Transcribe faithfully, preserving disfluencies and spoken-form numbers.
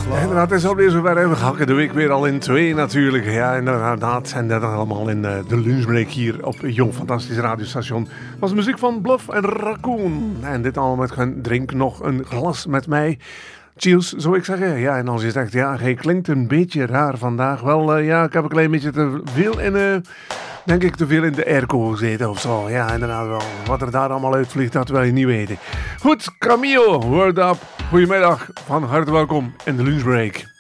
Inderdaad, het is alweer zover. We hakken de week weer al in twee natuurlijk. Ja, inderdaad. En dat allemaal in uh, de lunchbreak hier op Jong Fantastisch radiostation. Was muziek van Bluff en Raccoon. En dit allemaal met gaan drink nog een glas met mij. Cheers, zou ik zeggen. Ja, en als je zegt, ja, hij klinkt een beetje raar vandaag. Wel, uh, ja, ik heb een klein beetje te veel in... Uh, denk ik te veel in de airco gezeten of zo. Ja, inderdaad wel. Wat er daar allemaal uitvliegt, dat wil je niet weten. Goed, Camille, word up. Goedemiddag, van harte welkom in de lunchbreak.